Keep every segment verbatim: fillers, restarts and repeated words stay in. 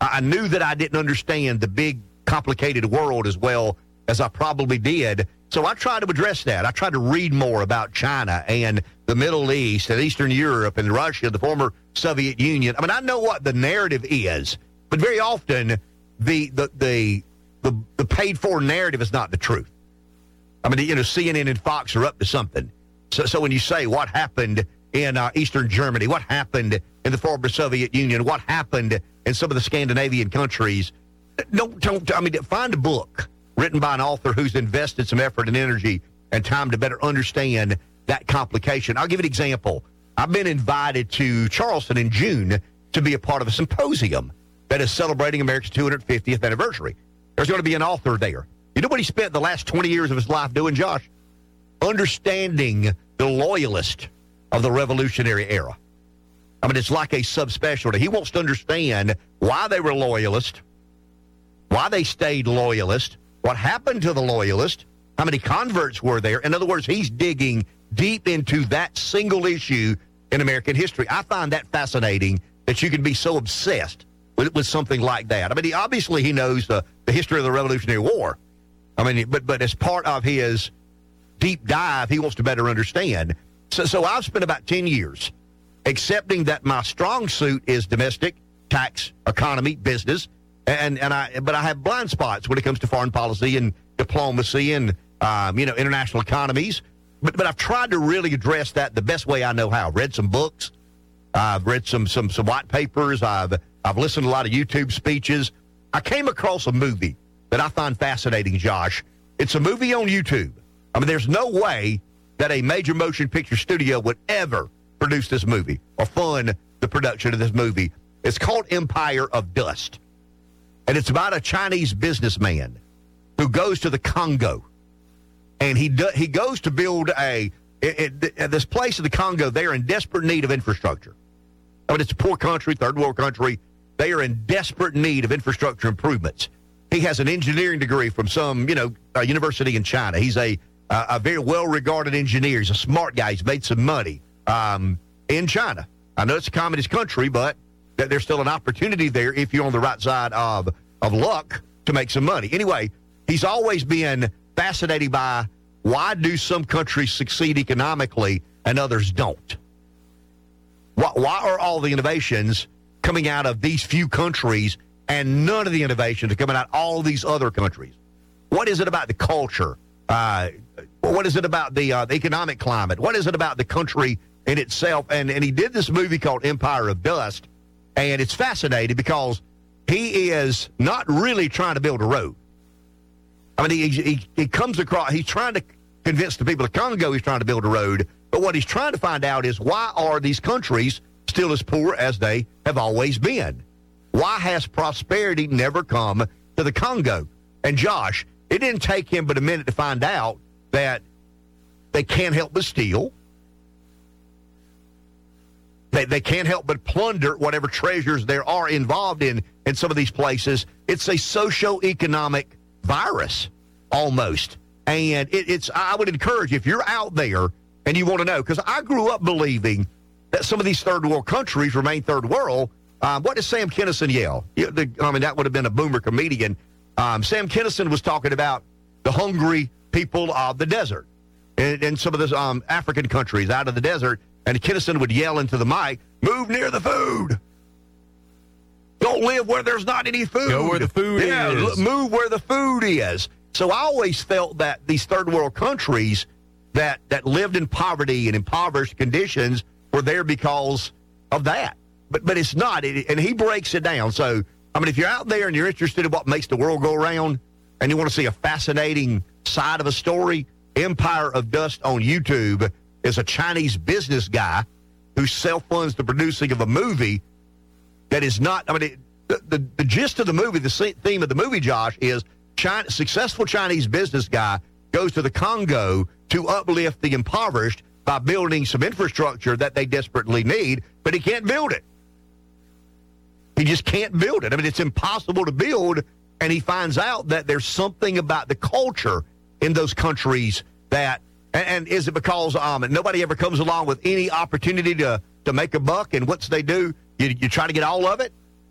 I knew that I didn't understand the big, complicated world as well as I probably did. So I tried to address that. I tried to read more about China and the Middle East and Eastern Europe and Russia, the former Soviet Union. I mean, I know what the narrative is, but very often the the the the, the paid-for narrative is not the truth. I mean, you know, C N N and Fox are up to something. So, so when you say what happened in uh, Eastern Germany, what happened in the former Soviet Union, what happened in some of the Scandinavian countries, don't, don't I mean, find a book written by an author who's invested some effort and energy and time to better understand that complication. I'll give you an example. I've been invited to Charleston in June to be a part of a symposium that is celebrating America's two hundred fiftieth anniversary. There's going to be an author there. You know what he spent the last twenty years of his life doing, Josh? Understanding the loyalist of the Revolutionary era. I mean, it's like a subspecialty. He wants to understand why they were loyalist, why they stayed loyalist, what happened to the loyalist, how many converts were there. In other words, he's digging deep into that single issue in American history. I find that fascinating that you can be so obsessed with, with something like that. I mean, he, obviously he knows the, the history of the Revolutionary War. I mean, but but as part of his deep dive, he wants to better understand. So, so I've spent about ten years accepting that my strong suit is domestic, tax, economy, business, and and I but I have blind spots when it comes to foreign policy and diplomacy and um, you know international economies. But but I've tried to really address that the best way I know how. I've read some books, I've read some some some white papers, I've I've listened to a lot of YouTube speeches. I came across a movie that I find fascinating, Josh. It's a movie on YouTube. I mean, there's no way that a major motion picture studio would ever produce this movie or fund the production of this movie. It's called Empire of Dust. And it's about a Chinese businessman who goes to the Congo. And he do, he goes to build a, it, it, this place in the Congo, they are in desperate need of infrastructure. I mean, it's a poor country, third world country. They are in desperate need of infrastructure improvements. He has an engineering degree from some, you know, uh, university in China. He's a uh, a very well-regarded engineer. He's a smart guy. He's made some money um, in China. I know it's a communist country, but th- there's still an opportunity there if you're on the right side of, of luck to make some money. Anyway, he's always been fascinated by why do some countries succeed economically and others don't? Why, why are all the innovations coming out of these few countries and none of the innovations are coming out of all these other countries? What is it about the culture? Uh, what is it about the, uh, the economic climate? What is it about the country in itself? And, and he did this movie called Empire of Dust, and it's fascinating because he is not really trying to build a road. I mean, he, he, he comes across, he's trying to convince the people of Congo he's trying to build a road, but what he's trying to find out is why are these countries still as poor as they have always been? Why has prosperity never come to the Congo? And Josh, it didn't take him but a minute to find out that they can't help but steal. They, they can't help but plunder whatever treasures there are involved in, in some of these places. It's a socioeconomic virus, almost. And it, it's, I would encourage you, if you're out there and you want to know, because I grew up believing that some of these third world countries remain third world. Um, what does Sam Kinison yell? You know, the, I mean, that would have been a boomer comedian. Um, Sam Kinison was talking about the hungry people of the desert in, in some of the um, African countries out of the desert. And Kinison would yell into the mic, "Move near the food. Don't live where there's not any food. Go where the food yeah, is. Move where the food is." So I always felt that these third world countries that, that lived in poverty and impoverished conditions were there because of that. But but it's not. It, and he breaks it down. So, I mean, if you're out there and you're interested in what makes the world go around and you want to see a fascinating side of a story, Empire of Dust on YouTube is a Chinese business guy who self-funds the producing of a movie that is not, I mean, it, the, the, the gist of the movie, the theme of the movie, Josh, is China, successful Chinese business guy goes to the Congo to uplift the impoverished by building some infrastructure that they desperately need, but he can't build it. He just can't build it. I mean, it's impossible to build, and he finds out that there's something about the culture in those countries that, and, and is it because um, nobody ever comes along with any opportunity to, to make a buck, and what's they do? You, you try to get all of it?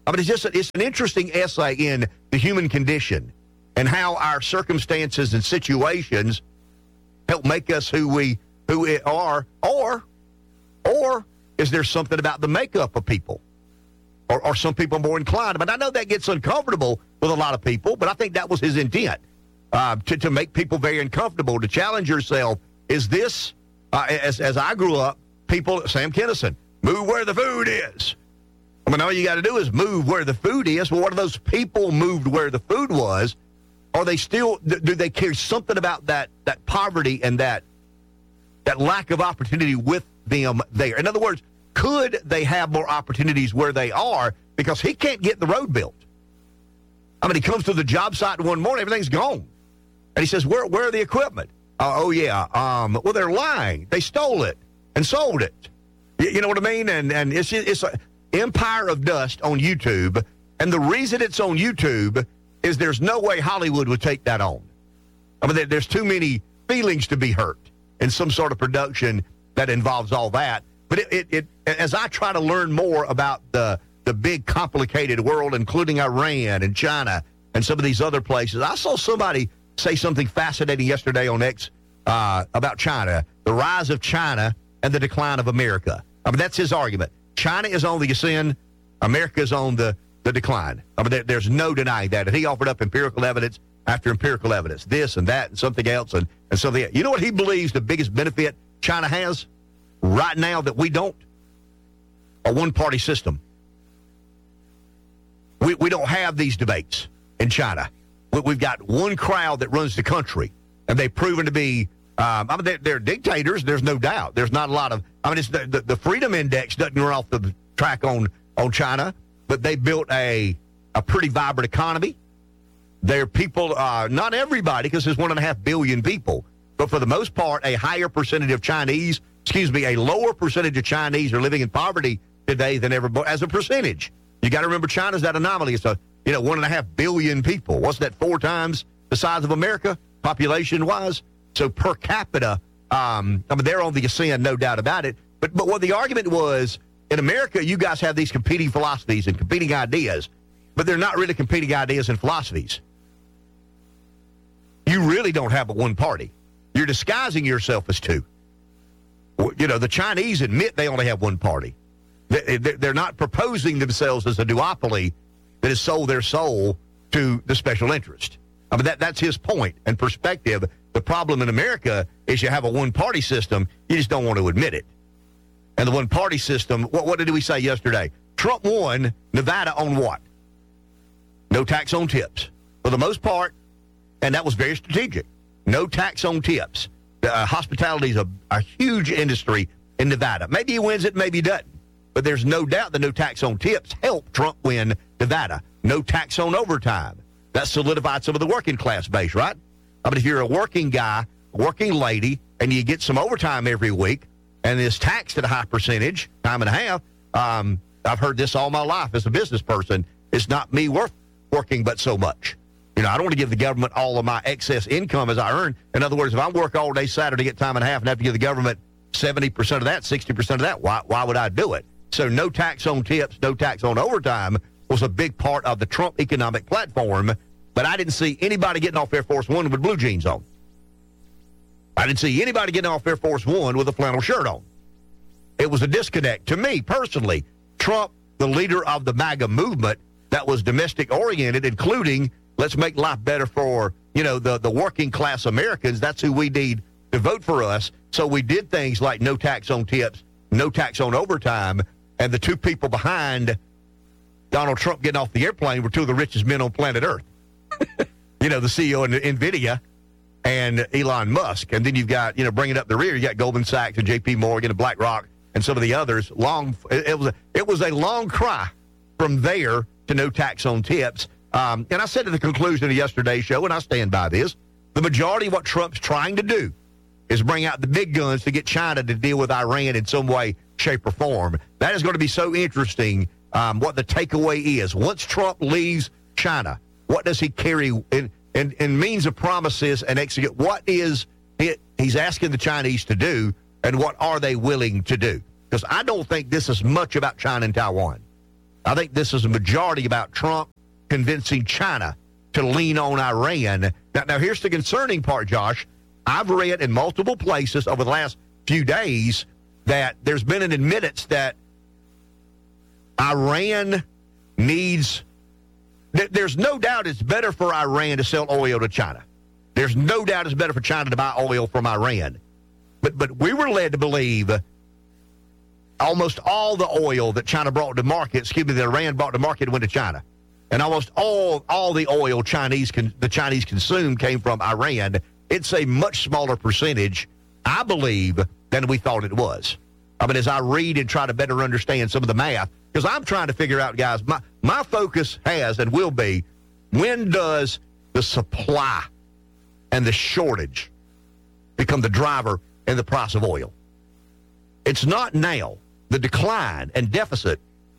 I mean, it's just a, it's an interesting essay in the human condition and how our circumstances and situations help make us who we who we are, or or is there something about the makeup of people? Or, or some people are more inclined. But I know that gets uncomfortable with a lot of people, but I think that was his intent, uh, to, to make people very uncomfortable, to challenge yourself. Is this, uh, as, as I grew up, people, Sam Kinison, move where the food is. I mean, all you got to do is move where the food is. Well, what if those people moved where the food was? Are they still, do they carry something about that that poverty and that that lack of opportunity with them there? In other words, could they have more opportunities where they are? Because he can't get the road built. I mean, he comes to the job site one morning, everything's gone. And he says, where, where are the equipment? Uh, oh, yeah. Um, well, they're lying. They stole it and sold it. You, you know what I mean? And and it's it's an empire of dust on YouTube. And the reason it's on YouTube is there's no way Hollywood would take that on. I mean, there, there's too many feelings to be hurt in some sort of production that involves all that. But it, it, it, as I try to learn more about the, the big complicated world, including Iran and China and some of these other places, I saw somebody say something fascinating yesterday on X uh, about China, the rise of China and the decline of America. I mean, that's his argument. China is on the ascend, America is on the, the decline. I mean, there, there's no denying that. And he offered up empirical evidence after empirical evidence, this and that and something else and, and something else. You know what he believes the biggest benefit China has right now that we don't? A one-party system. We we don't have these debates in China. We, we've got one crowd that runs the country, and they've proven to be, um, I mean, they're, they're dictators, there's no doubt. There's not a lot of, I mean, it's the, the, the freedom index doesn't run off the track on, on China, but they built a, a pretty vibrant economy. Their people, uh, not everybody, because there's one and a half billion people, but for the most part, a higher percentage of Chinese, excuse me, a lower percentage of Chinese are living in poverty today than ever, as a percentage. You got to remember, China's that anomaly. It's a, you know, one and a half billion people. What's that, four times the size of America, population-wise? So per capita, um, I mean, they're on the ascend, no doubt about it. But but what the argument was, in America, you guys have these competing philosophies and competing ideas, but they're not really competing ideas and philosophies. You really don't have a one party. You're disguising yourself as two. You know, the Chinese admit they only have one party. They're not proposing themselves as a duopoly that has sold their soul to the special interest. I mean, that, that's his point and perspective. The problem in America is you have a one-party system. You just don't want to admit it. And the one-party system, what, what did we say yesterday? Trump won Nevada on what? No tax on tips. For the most part, and that was very strategic. No tax on tips. Uh, hospitality is a, a huge industry in Nevada. Maybe he wins it, maybe he doesn't. But there's no doubt the no tax on tips helped Trump win Nevada. No tax on overtime. That solidified some of the working class base, right? I mean, if you're a working guy, working lady, and you get some overtime every week, and it's taxed at a high percentage, time and a half, um, I've heard this all my life as a business person, it's not me worth working but so much. You know, I don't want to give the government all of my excess income as I earn. In other words, if I work all day Saturday, get time and a half, and have to give the government seventy percent of that, sixty percent of that, why, why would I do it? So no tax on tips, no tax on overtime was a big part of the Trump economic platform, but I didn't see anybody getting off Air Force One with blue jeans on. I didn't see anybody getting off Air Force One with a flannel shirt on. It was a disconnect. To me, personally, Trump, the leader of the MAGA movement that was domestic-oriented, including let's make life better for, you know, the, the working class Americans. That's who we need to vote for us. So we did things like no tax on tips, no tax on overtime, and the two people behind Donald Trump getting off the airplane were two of the richest men on planet Earth. You know, the C E O of NVIDIA and Elon Musk. And then you've got, you know, bringing up the rear, you got Goldman Sachs and J P Morgan and BlackRock and some of the others. Long, it, it was a, it was a long cry from there to no tax on tips. Um, and I said at the conclusion of yesterday's show, and I stand by this, the majority of what Trump's trying to do is bring out the big guns to get China to deal with Iran in some way, shape, or form. That is going to be so interesting, um, what the takeaway is. Once Trump leaves China, what does he carry in, in, in means of promises and execute? What is it he's asking the Chinese to do, and what are they willing to do? Because I don't think this is much about China and Taiwan. I think this is a majority about Trump convincing China to lean on Iran. Now, now here's the concerning part, Josh. I've read in multiple places over the last few days that there's been an admittance that Iran needs, th- there's no doubt it's better for Iran to sell oil to China. There's no doubt it's better for China to buy oil from Iran. But but we were led to believe almost all the oil that China brought to market, excuse me, that Iran brought to market went to China. And almost all all the oil Chinese con, the Chinese consumed came from Iran. It's a much smaller percentage, I believe, than we thought it was. I mean, as I read and try to better understand some of the math, because I'm trying to figure out, guys, my, my focus has and will be, when does the supply and the shortage become the driver in the price of oil? It's not now. The decline and deficit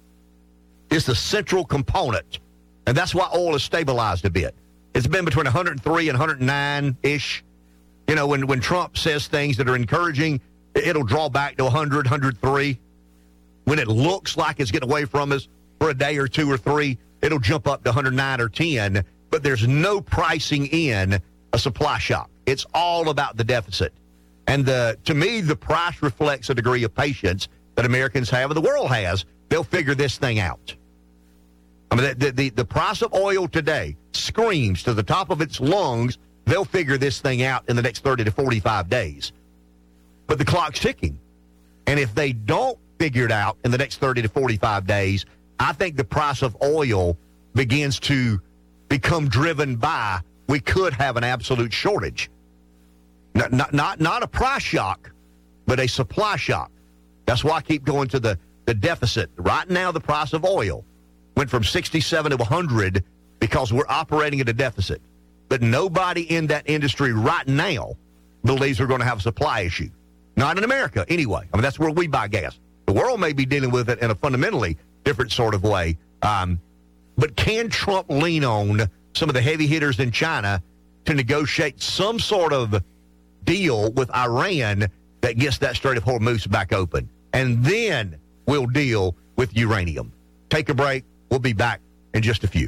is the central component, and that's why oil has stabilized a bit. It's been between one hundred three and one hundred nine-ish. You know, when, when Trump says things that are encouraging, it'll draw back to one hundred, one hundred three. When it looks like it's getting away from us for a day or two or three, it'll jump up to one hundred nine or ten, but there's no pricing in a supply shock. It's all about the deficit. And the to me, the price reflects a degree of patience that Americans have and the world has. They'll figure this thing out. I mean, the, the, the price of oil today screams to the top of its lungs, they'll figure this thing out in the next thirty to forty-five days. But the clock's ticking. And if they don't figure it out in the next thirty to forty-five days, I think the price of oil begins to become driven by, we could have an absolute shortage. Not, not, not, not a price shock, but a supply shock. That's why I keep going to the, the deficit. Right now, the price of oil went from sixty-seven to one hundred because we're operating at a deficit. But nobody in that industry right now believes we're going to have a supply issue. Not in America, anyway. I mean, that's where we buy gas. The world may be dealing with it in a fundamentally different sort of way. Um, but can Trump lean on some of the heavy hitters in China to negotiate some sort of deal with Iran that gets that Strait of Hormuz back open? And then we'll deal with uranium. Take a break. We'll be back in just a few.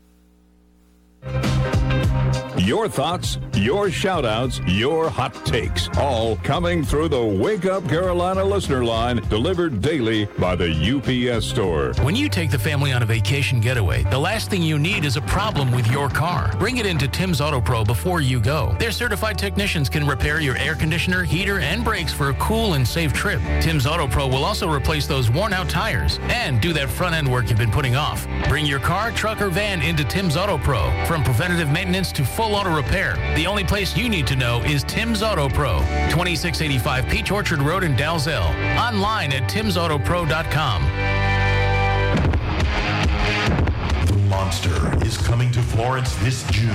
Your thoughts, your shout-outs, your hot takes, all coming through the Wake Up Carolina listener line, delivered daily by the U P S store. When you take the family on a vacation getaway, the last thing you need is a problem with your car. Bring it into Tim's Auto Pro before you go. Their certified technicians can repair your air conditioner, heater, and brakes for a cool and safe trip. Tim's Auto Pro will also replace those worn-out tires and do that front-end work you've been putting off. Bring your car, truck, or van into Tim's Auto Pro. From preventative maintenance to full auto repair, the only place you need to know is Tim's Auto Pro, twenty-six eighty-five Peach Orchard Road in Dalzell. Online at tims auto pro dot com. The Monster is coming to Florence this June.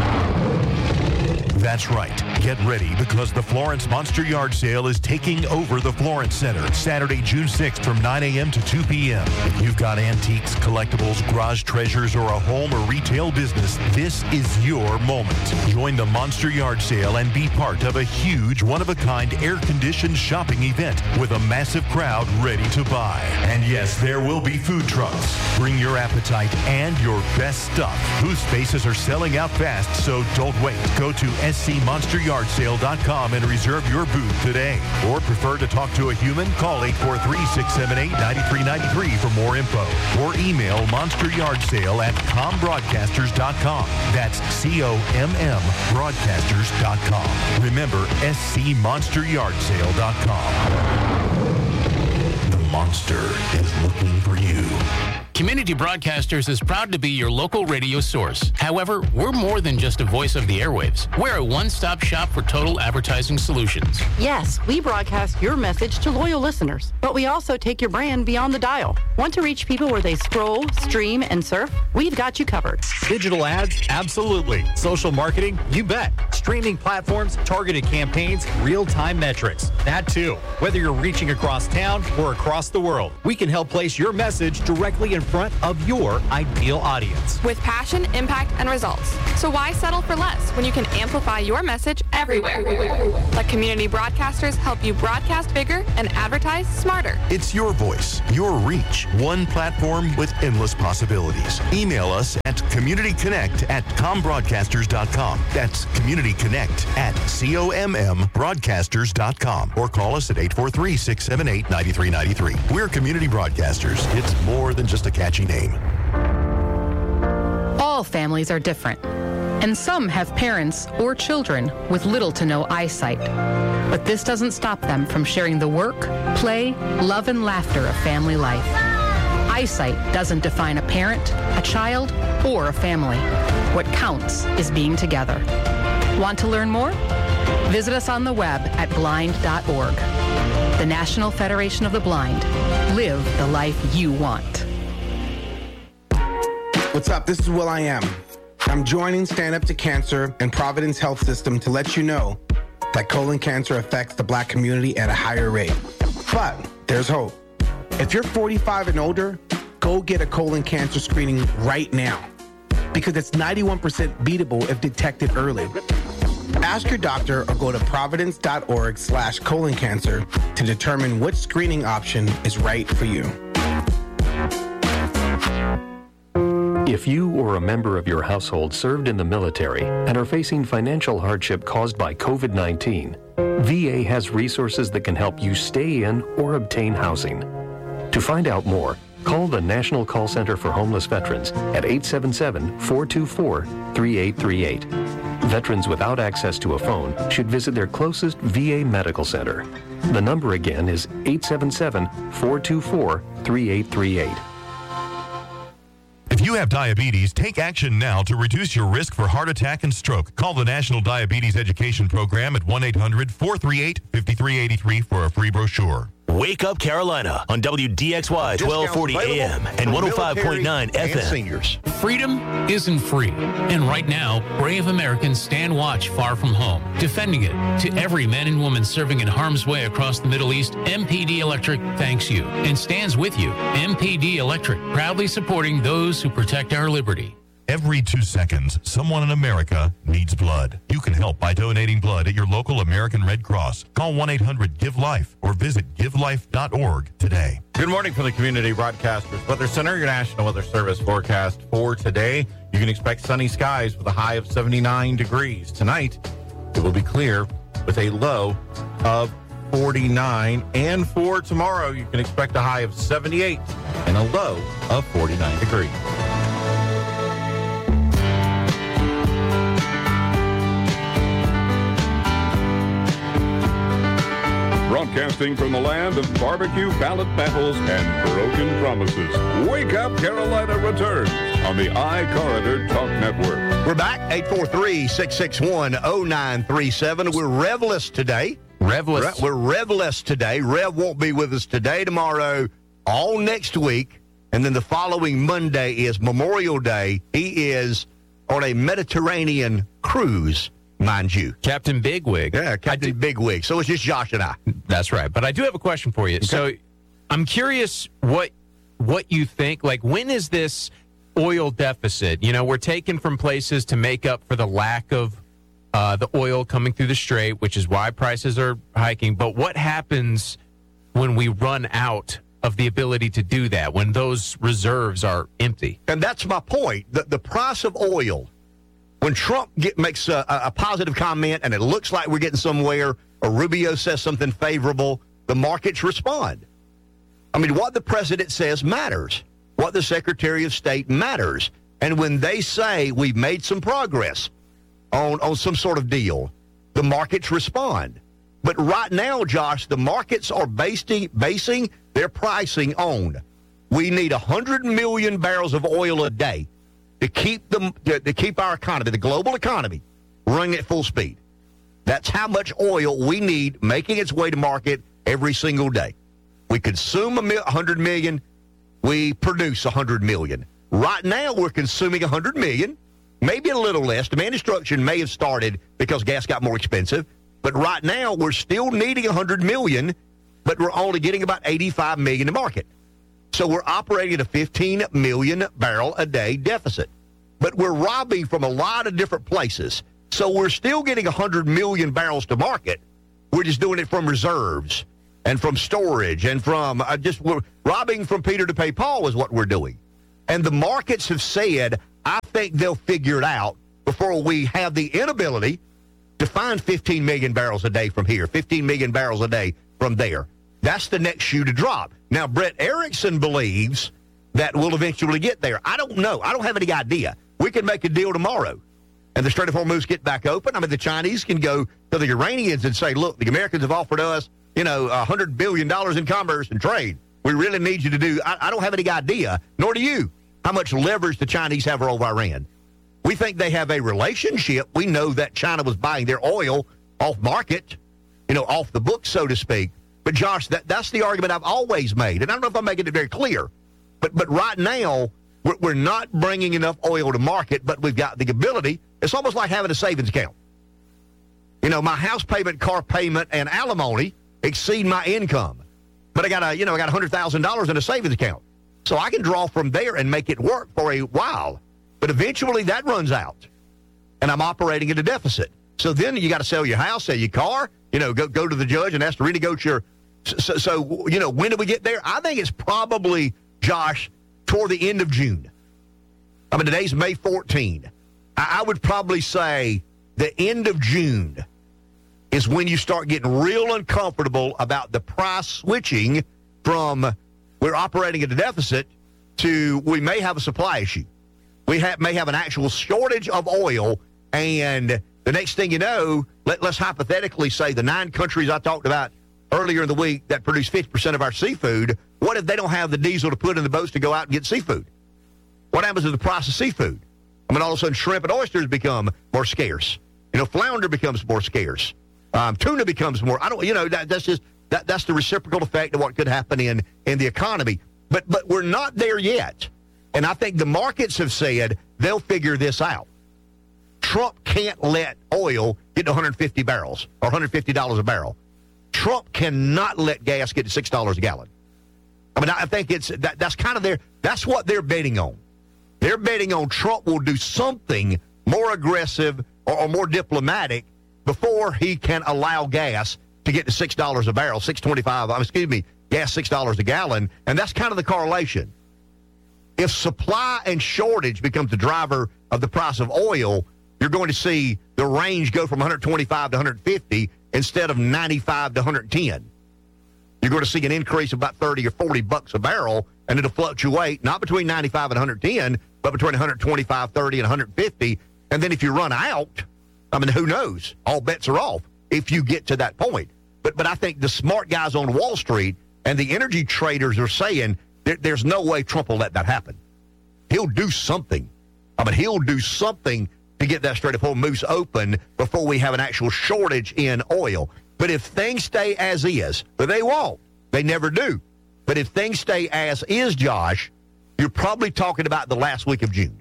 That's right. Get ready, because the Florence Monster Yard Sale is taking over the Florence Center Saturday, June sixth from nine a.m. to two p.m. If you've got antiques, collectibles, garage treasures, or a home or retail business, this is your moment. Join the Monster Yard Sale and be part of a huge, one-of-a-kind, air-conditioned shopping event with a massive crowd ready to buy. And yes, there will be food trucks. Bring your appetite and your best stuff. Booth spaces are selling out fast, so don't wait. Go to S C monster yard sale dot com and reserve your booth today. Or prefer to talk to a human? Call eight four three, six seven eight, nine three nine three for more info. Or email monster yard sale at com broadcasters dot com. That's C O M M broadcasters dot com. Remember, S C monster yard sale dot com. The Monster is looking for you. Community Broadcasters is proud to be your local radio source. However, we're more than just a voice of the airwaves. We're a one-stop shop for total advertising solutions. Yes, we broadcast your message to loyal listeners, but we also take your brand beyond the dial. Want to reach people where they scroll, stream, and surf? We've got you covered. Digital ads? Absolutely. Social marketing? You bet. Streaming platforms, targeted campaigns, real-time metrics. That too. Whether you're reaching across town or across the world, we can help place your message directly in in front of your ideal audience. With passion, impact, and results. So why settle for less when you can amplify your message everywhere? Let community broadcasters help you broadcast bigger and advertise smarter. It's your voice, your reach, one platform with endless possibilities. Email us at communityconnect at combroadcasters dot com. That's communityconnect at C O M M broadcasters dot com. Or call us at eight four three, six seven eight, nine three nine three. We're Community Broadcasters. It's more than just a catchy name. All families are different, and some have parents or children with little to no eyesight. But this doesn't stop them from sharing the work, play, love, and laughter of family life. Eyesight doesn't define a parent, a child, or a family. What counts is being together. Want to learn more? Visit us on the web at blind dot org. The National Federation of the Blind. Live the life you want. What's up? This is Will I Am. I'm joining Stand Up to Cancer and Providence Health System to let you know that colon cancer affects the Black community at a higher rate. But there's hope. If you're forty-five and older, go get a colon cancer screening right now because it's ninety-one percent beatable if detected early. Ask your doctor or go to providence dot org slash colon cancer to determine which screening option is right for you. If you or a member of your household served in the military and are facing financial hardship caused by COVID nineteen, V A has resources that can help you stay in or obtain housing. To find out more, call the National Call Center for Homeless Veterans at eight seven seven, four two four, three eight three eight. Veterans without access to a phone should visit their closest V A medical center. The number again is eight seven seven, four two four, three eight three eight. If you have diabetes, take action now to reduce your risk for heart attack and stroke. Call the National Diabetes Education Program at one eight hundred, four three eight, five three eight three for a free brochure. Wake Up Carolina on W D X Y twelve forty A M and one oh five point nine F M. Seniors. Freedom isn't free. And right now, brave Americans stand watch far from home, defending it. To every man and woman serving in harm's way across the Middle East, M P D Electric thanks you and stands with you. M P D Electric, proudly supporting those who protect our liberty. Every two seconds, someone in America needs blood. You can help by donating blood at your local American Red Cross. Call one eight hundred give life or visit give life dot org today. Good morning from the Community Broadcasters Weather Center, your National Weather Service forecast for today. You can expect sunny skies with a high of seventy-nine degrees. Tonight, it will be clear with a low of forty-nine. And for tomorrow, you can expect a high of seventy-eight and a low of forty-nine degrees. Broadcasting from the land of barbecue ballot battles and broken promises. Wake Up Carolina returns on the iCorridor Talk Network. We're back, eight four three, six six one, oh nine three seven. We're Revless today. Revless. We're Revless today. Rev won't be with us today, tomorrow, all next week. And then the following Monday is Memorial Day. He is on a Mediterranean cruise, mind you. Captain Bigwig. Yeah, Captain Bigwig. So it's just Josh and I. That's right. But I do have a question for you. Okay. So I'm curious what what you think. Like, when is this oil deficit? You know, we're taken from places to make up for the lack of uh, the oil coming through the Strait, which is why prices are hiking. But what happens when we run out of the ability to do that, when those reserves are empty? And that's my point. The, the price of oil, when Trump get, makes a, a positive comment and it looks like we're getting somewhere, or Rubio says something favorable, the markets respond. I mean, what the president says matters. What the Secretary of State matters. And when they say we've made some progress on, on some sort of deal, the markets respond. But right now, Josh, the markets are basing, basing their pricing on, we need one hundred million barrels of oil a day to keep them to, to keep our economy, the global economy, running at full speed. That's how much oil we need making its way to market every single day. We consume one hundred million, we produce one hundred million. Right now, we're consuming one hundred million, maybe a little less. Demand destruction may have started because gas got more expensive, but right now, we're still needing one hundred million, but we're only getting about eighty-five million to market. So we're operating at a fifteen million barrel a day deficit. But we're robbing from a lot of different places. So we're still getting one hundred million barrels to market. We're just doing it from reserves and from storage and from uh, just we're robbing from Peter to pay Paul is what we're doing. And the markets have said, I think they'll figure it out before we have the inability to find fifteen million barrels a day from here, fifteen million barrels a day from there. That's the next shoe to drop. Now, Brett Erickson believes that we'll eventually get there. I don't know. I don't have any idea. We can make a deal tomorrow, and the Strait of Hormuz get back open. I mean, the Chinese can go to the Iranians and say, look, the Americans have offered us, you know, one hundred billion dollars in commerce and trade. We really need you to do. I, I don't have any idea, nor do you, how much leverage the Chinese have over Iran. We think they have a relationship. We know that China was buying their oil off market, you know, off the book, so to speak. But, Josh, that, that's the argument I've always made. And I don't know if I'm making it very clear. But but right now, we're, we're not bringing enough oil to market, but we've got the ability. It's almost like having a savings account. You know, my house payment, car payment, and alimony exceed my income. But I got a, you know, I got one hundred thousand dollars in a savings account. So I can draw from there and make it work for a while. But eventually that runs out, and I'm operating at a deficit. So then you got to sell your house, sell your car, you know, go go to the judge and ask to renegotiate your. So, so, you know, when do we get there? I think it's probably, Josh, toward the end of June. I mean, today's May fourteenth. I, I would probably say the end of June is when you start getting real uncomfortable about the price switching from we're operating at a deficit to we may have a supply issue. We have, may have an actual shortage of oil, and the next thing you know, let, let's hypothetically say the nine countries I talked about earlier in the week that produce fifty percent of our seafood, what if they don't have the diesel to put in the boats to go out and get seafood? What happens to the price of seafood? I mean, all of a sudden, shrimp and oysters become more scarce. You know, flounder becomes more scarce. Um, tuna becomes more, I don't, you know, that, that's just, that, that's the reciprocal effect of what could happen in, in the economy. But, but we're not there yet. And I think the markets have said they'll figure this out. Trump can't let oil get to one hundred fifty barrels or one hundred fifty dollars a barrel. Trump cannot let gas get to six dollars a gallon. I mean, I think it's that, that's kind of their, that's what they're betting on. They're betting on Trump will do something more aggressive or, or more diplomatic before he can allow gas to get to six dollars a barrel, six twenty-five, excuse me, gas six dollars a gallon. And that's kind of the correlation. If supply and shortage becomes the driver of the price of oil, you're going to see the range go from one hundred twenty-five to one hundred fifty instead of ninety-five to one hundred ten. You're going to see an increase of about thirty or forty bucks a barrel, and it'll fluctuate not between ninety-five and one hundred ten, but between one hundred twenty-five, thirty, and one hundred fifty. And then if you run out, I mean, who knows? All bets are off if you get to that point. But but I think the smart guys on Wall Street and the energy traders are saying there, there's no way Trump will let that happen. He'll do something. I mean, he'll do something to get that Strait of Hormuz open before we have an actual shortage in oil. But if things stay as is, but they won't. They never do. But if things stay as is, Josh, you're probably talking about the last week of June.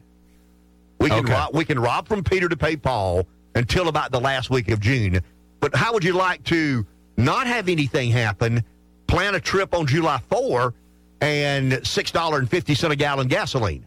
We can Okay. rob, we can rob from Peter to pay Paul until about the last week of June. But how would you like to not have anything happen, plan a trip on July fourth, and six dollars and fifty cents a gallon gasoline?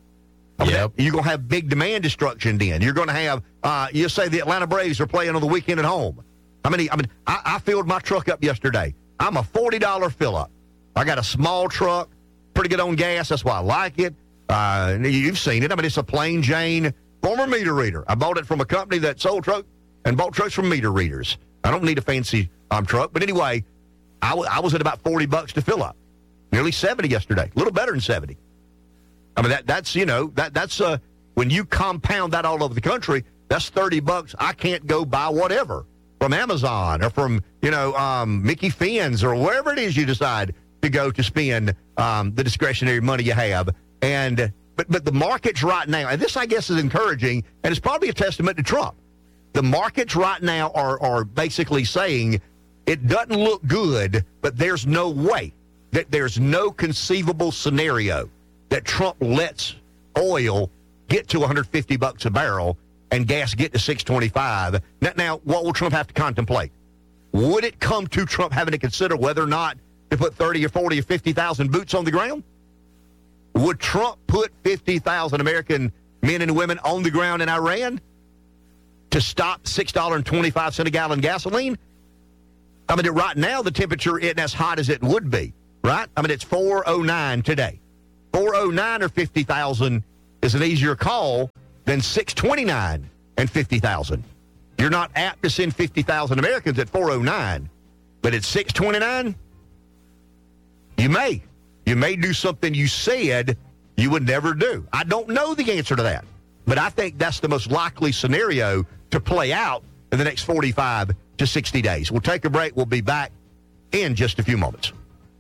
I mean, Yep. You're going to have big demand destruction then. You're going to have, uh, you say the Atlanta Braves are playing on the weekend at home. I mean, I mean, I, I filled my truck up yesterday. I'm a forty dollars fill up. I got a small truck, pretty good on gas. That's why I like it. Uh, you've seen it. I mean, it's a plain Jane former meter reader. I bought it from a company that sold truck and bought trucks from meter readers. I don't need a fancy um, truck. But anyway, I, w- I was at about forty bucks to fill up. Nearly seventy yesterday. A little better than seventy. I mean, that that's, you know, that that's uh, when you compound that all over the country, that's thirty bucks. I can't go buy whatever from Amazon or from, you know, um, Mickey Finn's or wherever it is you decide to go to spend um, the discretionary money you have. And but but the markets right now, and this I guess is encouraging, and it's probably a testament to Trump. The markets right now are are basically saying it doesn't look good, but there's no way that there's no conceivable scenario that Trump lets oil get to one hundred fifty bucks a barrel and gas get to six twenty-five. Now, now, what will Trump have to contemplate? Would it come to Trump having to consider whether or not to put thirty or forty or fifty thousand boots on the ground? Would Trump put fifty thousand American men and women on the ground in Iran to stop six dollars and twenty-five cents a gallon gasoline? I mean, right now, the temperature isn't as hot as it would be, right? I mean, it's four oh nine today. four oh nine or fifty thousand is an easier call than six twenty-nine and fifty thousand. You're not apt to send fifty thousand Americans at four oh nine, but at six twenty-nine, you may. You may do something you said you would never do. I don't know the answer to that, but I think that's the most likely scenario to play out in the next forty-five to sixty days. We'll take a break. We'll be back in just a few moments.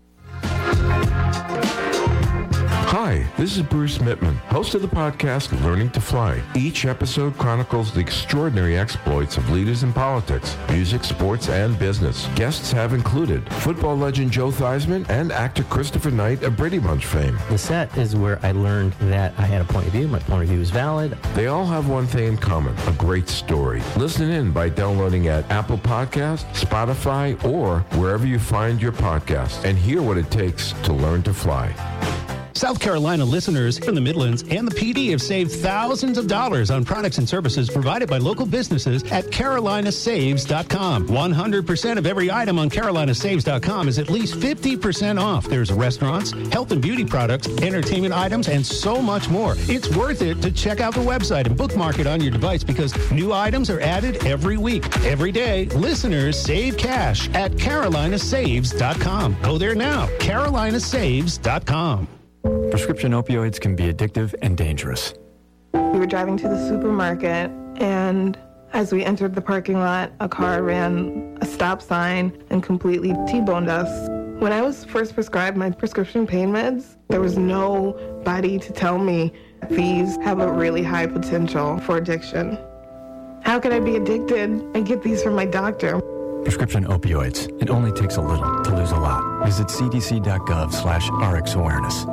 Hi, this is Bruce Mittman, host of the podcast Learning to Fly. Each episode chronicles the extraordinary exploits of leaders in politics, music, sports, and business. Guests have included football legend Joe Theismann and actor Christopher Knight of Brady Bunch fame. The set is where I learned that I had a point of view. My point of view is valid. They all have one thing in common, a great story. Listen in by downloading at Apple Podcasts, Spotify, or wherever you find your podcasts, and hear what it takes to learn to fly. South Carolina listeners from the Midlands and the P D have saved thousands of dollars on products and services provided by local businesses at Carolina Saves dot com. one hundred percent of every item on Carolina Saves dot com is at least fifty percent off. There's restaurants, health and beauty products, entertainment items, and so much more. It's worth it to check out the website and bookmark it on your device because new items are added every week. Every day, listeners save cash at Carolina Saves dot com. Go there now, Carolina Saves dot com. Prescription opioids can be addictive and dangerous. We were driving to the supermarket, and as we entered the parking lot, a car ran a stop sign and completely T-boned us. When I was first prescribed my prescription pain meds, there was nobody to tell me these have a really high potential for addiction. How could I be addicted and get these from my doctor? Prescription opioids. It only takes a little to lose a lot. Visit c d c dot gov slash r x awareness.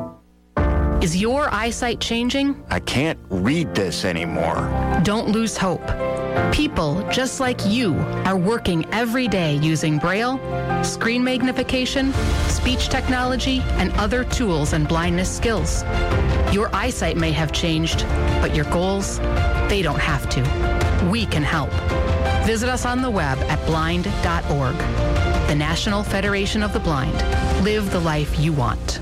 Is your eyesight changing? I can't read this anymore. Don't lose hope. People just like you are working every day using Braille, screen magnification, speech technology, and other tools and blindness skills. Your eyesight may have changed, but your goals, they don't have to. We can help. Visit us on the web at blind dot org. The National Federation of the Blind. Live the life you want.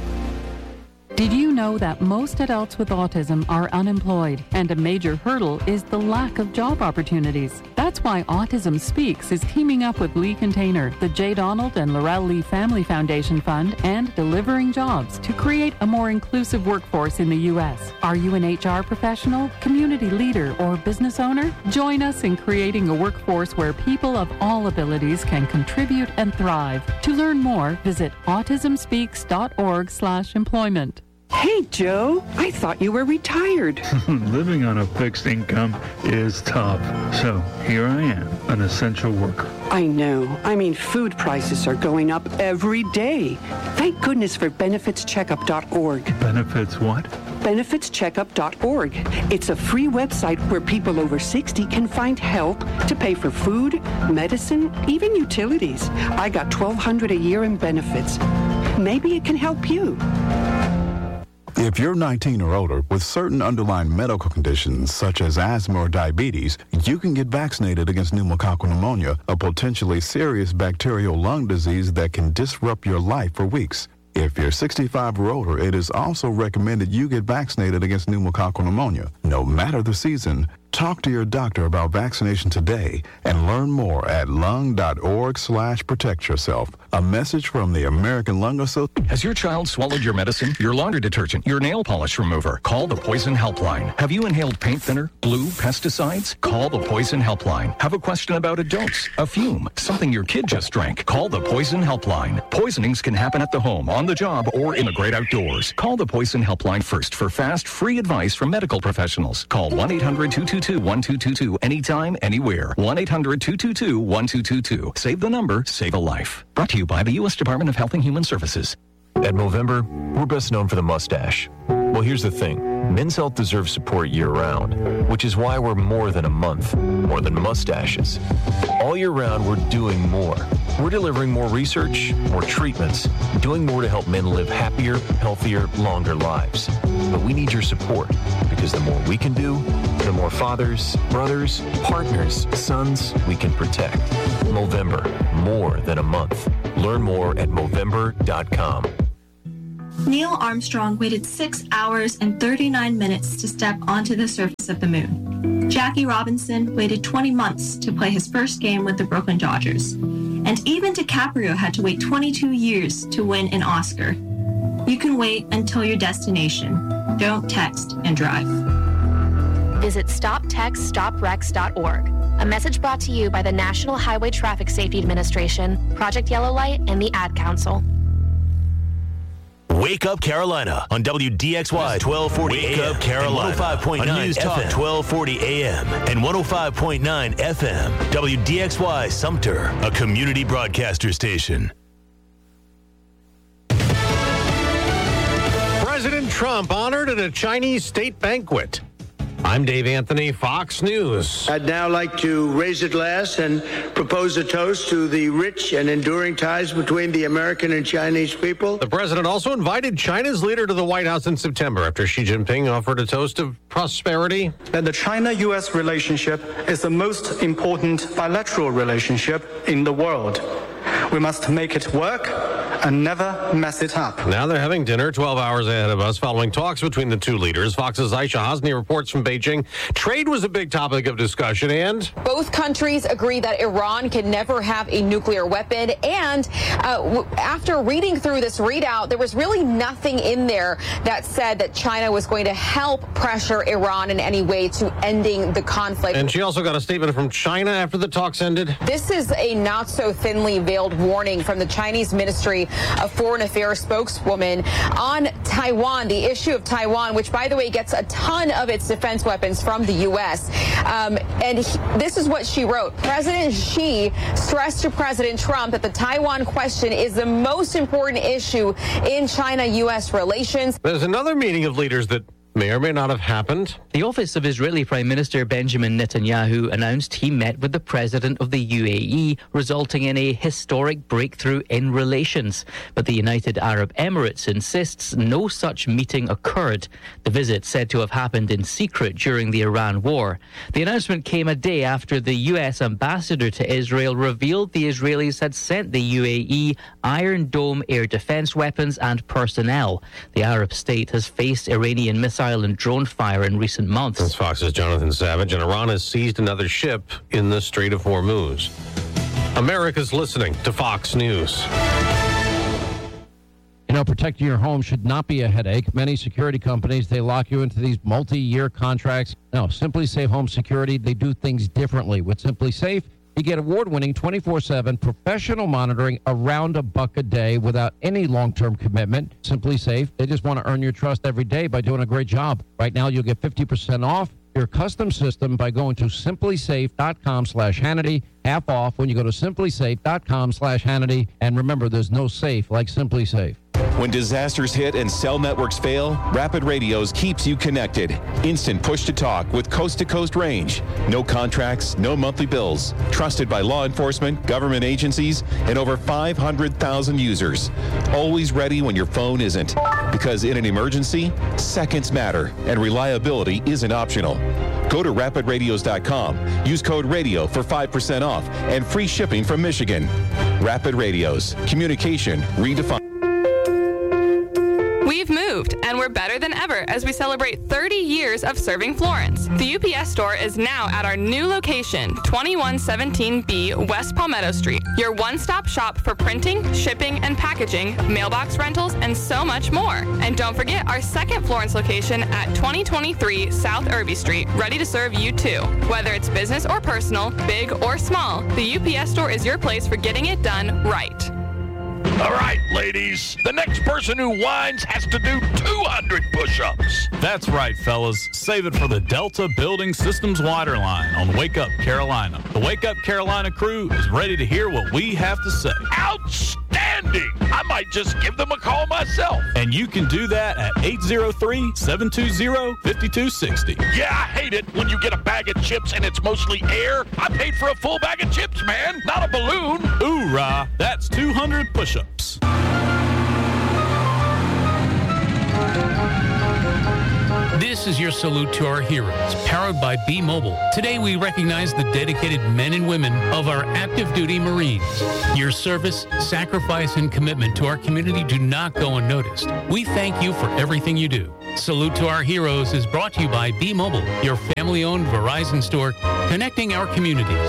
Did you know that most adults with autism are unemployed, and a major hurdle is the lack of job opportunities? That's why Autism Speaks is teaming up with Lee Container, the J. Donald and Laurel Lee Family Foundation Fund, and Delivering Jobs to create a more inclusive workforce in the U S. Are you an H R professional, community leader, or business owner? Join us in creating a workforce where people of all abilities can contribute and thrive. To learn more, visit autism speaks dot org slash employment. Hey, Joe, I thought you were retired. Living on a fixed income is tough. So here I am, an essential worker. I know. I mean, food prices are going up every day. Thank goodness for benefits checkup dot org. Benefits what? benefits checkup dot org. It's a free website where people over sixty can find help to pay for food, medicine, even utilities. I got twelve hundred dollars a year in benefits. Maybe it can help you. If you're nineteen or older with certain underlying medical conditions such as asthma or diabetes, you can get vaccinated against pneumococcal pneumonia, a potentially serious bacterial lung disease that can disrupt your life for weeks. If you're sixty-five or older, it is also recommended you get vaccinated against pneumococcal pneumonia. No matter the season, talk to your doctor about vaccination today and learn more at lung dot org slash protect yourself. A message from the American Lung Association. Has your child swallowed your medicine, your laundry detergent, your nail polish remover? Call the Poison Helpline. Have you inhaled paint thinner, glue, pesticides? Call the Poison Helpline. Have a question about a dose, a fume, something your kid just drank? Call the Poison Helpline. Poisonings can happen at the home, on the job, or in the great outdoors. Call the Poison Helpline first for fast, free advice from medical professionals. Call one eight hundred two two two one two two two anytime, anywhere. one eight hundred two two two one two two two. Save the number, save a life. Brought to you by the U S Department of Health and Human Services. At Movember, we're best known for the mustache. Well, here's the thing. Men's Health deserves support year-round, which is why we're more than a month, more than mustaches. All year round, we're doing more. We're delivering more research, more treatments, doing more to help men live happier, healthier, longer lives. But we need your support, because the more we can do, the more fathers, brothers, partners, sons we can protect. Movember, more than a month. Learn more at Movember dot com. Neil Armstrong waited six hours and thirty-nine minutes to step onto the surface of the moon. Jackie Robinson waited twenty months to play his first game with the Brooklyn Dodgers. And even DiCaprio had to wait twenty-two years to win an Oscar. You can wait until your destination. Don't text and drive. Visit stop text stop wrecks dot org. A message brought to you by the National Highway Traffic Safety Administration, Project Yellow Light, and the Ad Council. Wake Up Carolina on W D X Y twelve forty Wake A M Up Carolina one oh five point nine News Talk twelve forty A M and one oh five point nine F M. W D X Y Sumter, a community broadcaster station. President Trump honored at a Chinese state banquet. I'm Dave Anthony, Fox News. I'd now like to raise a glass and propose a toast to the rich and enduring ties between the American and Chinese people. The president also invited China's leader to the White House in September after Xi Jinping offered a toast of prosperity. That the China-U S relationship is the most important bilateral relationship in the world. We must make it work and never mess it up. Now they're having dinner twelve hours ahead of us following talks between the two leaders. Fox's Aisha Hosni reports from Beijing. Trade was a big topic of discussion, and both countries agree that Iran can never have a nuclear weapon. And uh, w- after reading through this readout, there was really nothing in there that said that China was going to help pressure Iran in any way to ending the conflict. And she also got a statement from China after the talks ended. This is a not so thinly veiled warning from the Chinese Ministry of Foreign Affairs spokeswoman on Taiwan, the issue of Taiwan, which, by the way, gets a ton of its defense weapons from the U S. Um, and he, this is what she wrote. President Xi stressed to President Trump that the Taiwan question is the most important issue in China-U S relations. There's another meeting of leaders that may or may not have happened. The office of Israeli Prime Minister Benjamin Netanyahu announced he met with the president of the U A E, resulting in a historic breakthrough in relations. But the United Arab Emirates insists no such meeting occurred. The visit said to have happened in secret during the Iran war. The announcement came a day after the U S ambassador to Israel revealed the Israelis had sent the U A E Iron Dome air defense weapons and personnel. The Arab state has faced Iranian missiles and drone fire in recent months. That's Fox's Jonathan Savage, and Iran has seized another ship in the Strait of Hormuz. America's listening to Fox News. You know, protecting your home should not be a headache. Many security companies, they lock you into these multi-year contracts. No, Simply Safe Home Security, they do things differently. With Simply Safe, you get award-winning twenty-four seven professional monitoring around a buck a day without any long-term commitment. Simply Safe, they just want to earn your trust every day by doing a great job. Right now, you'll get fifty percent off your custom system by going to simply safe dot com slash Hannity. Half off when you go to simply safe dot com slash Hannity. And remember, there's no safe like Simply Safe. When disasters hit and cell networks fail, Rapid Radios keeps you connected. Instant push-to-talk with coast-to-coast range. No contracts, no monthly bills. Trusted by law enforcement, government agencies, and over five hundred thousand users. Always ready when your phone isn't. Because in an emergency, seconds matter, and reliability isn't optional. Go to rapid radios dot com. Use code RADIO for five percent off and free shipping from Michigan. Rapid Radios. Communication redefined. We've moved, and we're better than ever as we celebrate thirty years of serving Florence. The U P S store is now at our new location, twenty-one seventeen B West Palmetto Street, your one-stop shop for printing, shipping, and packaging, mailbox rentals, and so much more. And don't forget our second Florence location at twenty twenty-three South Irby Street, ready to serve you too. Whether it's business or personal, big or small, the U P S store is your place for getting it done right. All right, ladies. The next person who whines has to do two hundred push-ups. That's right, fellas. Save it for the Delta Building Systems Waterline on Wake Up Carolina. The Wake Up Carolina crew is ready to hear what we have to say. Outstanding! outstanding. I might just give them a call myself. And you can do that at eight oh three, seven two zero, five two six oh. Yeah, I hate it when you get a bag of chips and it's mostly air. I paid for a full bag of chips, man, not a balloon. Hoorah, that's two hundred push-ups. This is your salute to our heroes, powered by B-Mobile. Today we recognize the dedicated men and women of our active duty Marines. Your service, sacrifice, and commitment to our community do not go unnoticed. We thank you for everything you do. Salute to Our Heroes is brought to you by B-Mobile, your family-owned Verizon store, connecting our communities.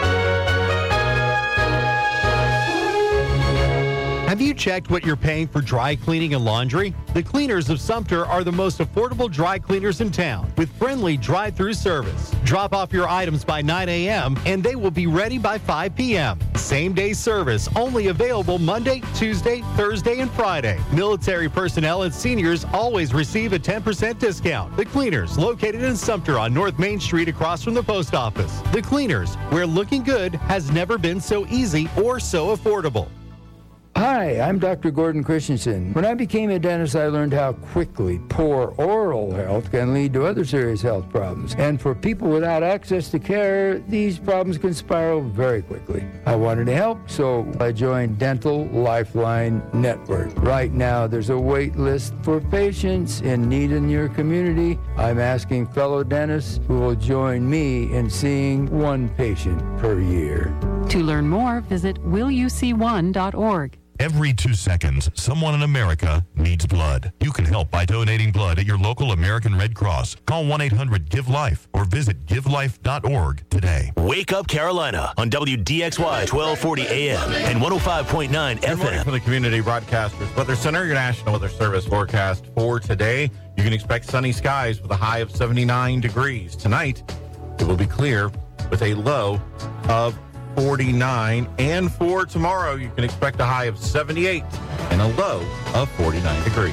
Have you checked what you're paying for dry cleaning and laundry? The Cleaners of Sumter are the most affordable dry cleaners in town with friendly drive-through service. Drop off your items by nine a.m. and they will be ready by five p.m. Same-day service only available Monday, Tuesday, Thursday, and Friday. Military personnel and seniors always receive a ten percent discount. The Cleaners, located in Sumter on North Main Street across from the post office. The Cleaners, where looking good has never been so easy or so affordable. Hi, I'm Doctor Gordon Christensen. When I became a dentist, I learned how quickly poor oral health can lead to other serious health problems. And for people without access to care, these problems can spiral very quickly. I wanted to help, so I joined Dental Lifeline Network. Right now, there's a wait list for patients in need in your community. I'm asking fellow dentists who will join me in seeing one patient per year. To learn more, visit will you see one dot org. Every two seconds, someone in America needs blood. You can help by donating blood at your local American Red Cross. Call one eight hundred give life or visit give life dot org today. Wake Up Carolina on W D X Y twelve forty A M and one oh five point nine F M. From the Community Broadcasters Weather Center, your National Weather Service forecast for today. You can expect sunny skies with a high of seventy-nine degrees. Tonight, it will be clear with a low of forty-nine, and for tomorrow you can expect a high of seventy-eight and a low of forty-nine degrees.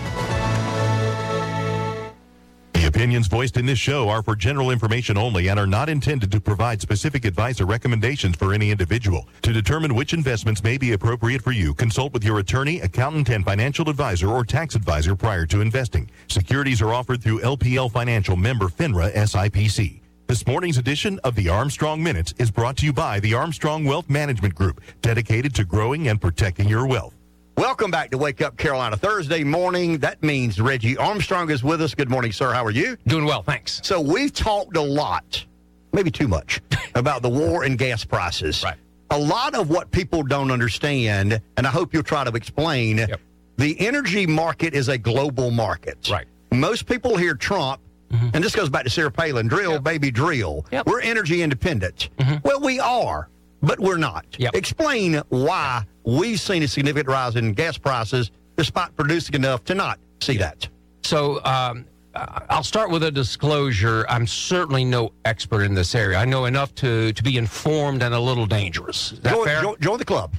The opinions voiced in this show are for general information only and are not intended to provide specific advice or recommendations for any individual. To determine which investments may be appropriate for you, consult with your attorney, accountant, and financial advisor or tax advisor prior to investing. Securities are offered through L P L Financial, member FINRA S I P C. This morning's edition of the Armstrong Minutes is brought to you by the Armstrong Wealth Management Group, dedicated to growing and protecting your wealth. Welcome back to Wake Up Carolina. Thursday morning, that means Reggie Armstrong is with us. Good morning, sir. How are you? Doing well, thanks. So we've talked a lot, maybe too much, about the war and gas prices. Right. A lot of what people don't understand, and I hope you'll try to explain, yep. The energy market is a global market. Right. Most people hear Trump, mm-hmm. and this goes back to Sarah Palin, drill, yep. baby, drill. Yep. We're energy independent. Mm-hmm. Well, we are, but we're not. Yep. Explain why we've seen a significant rise in gas prices despite producing enough to not see that. So um, I'll start with a disclosure. I'm certainly no expert in this area. I know enough to, to be informed and a little dangerous. Is that join, fair? Join, join the club.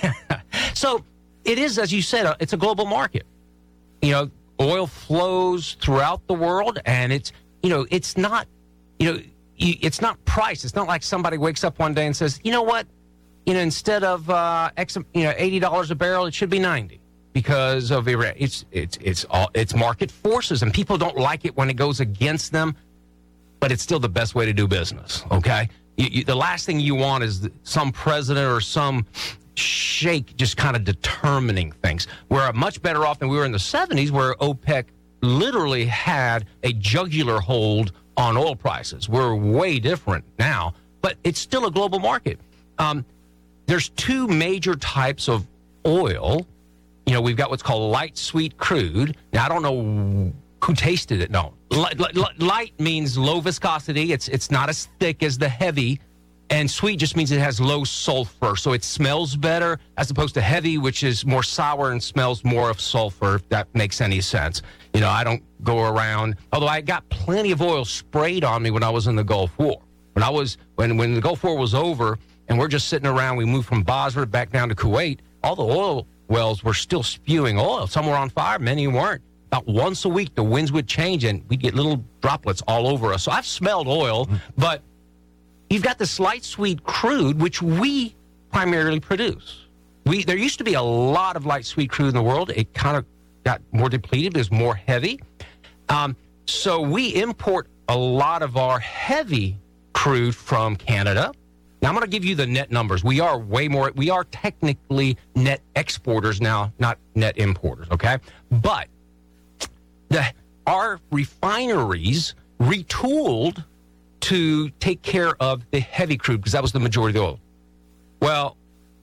So it is, as you said, it's a global market. You know, oil flows throughout the world, and it's, you know, it's not, you know, it's not price. It's not like somebody wakes up one day and says, you know what, you know, instead of uh, X, you know, eighty dollars a barrel, it should be ninety because of Iran. It's it's it's all it's market forces, and people don't like it when it goes against them, but it's still the best way to do business. Okay, you, you, the last thing you want is some president or some sheikh just kind of determining things. We're much better off than we were in the seventies, where OPEC literally had a jugular hold on oil prices. We're way different now, but it's still a global market. Um, there's two major types of oil. You know, we've got what's called light sweet crude. Now, I don't know who tasted it. No, light, light means low viscosity. It's it's not as thick as the heavy. And sweet just means it has low sulfur, so it smells better as opposed to heavy, which is more sour and smells more of sulfur, if that makes any sense. You know, I don't go around, although I got plenty of oil sprayed on me when I was in the Gulf War. When I was, when, when the Gulf War was over and we're just sitting around, we moved from Basra back down to Kuwait, all the oil wells were still spewing oil. Some were on fire, many weren't. About once a week, the winds would change and we'd get little droplets all over us. So I've smelled oil, but you've got this light sweet crude, which we primarily produce. we there used to be a lot of light sweet crude in the world. It kind of got more depleted. It was more heavy. Um, so we import a lot of our heavy crude from Canada. Now, I'm going to give you the net numbers. We are way more, we are technically net exporters now, not net importers, okay? But the our refineries retooled to take care of the heavy crude because that was the majority of the oil. Well,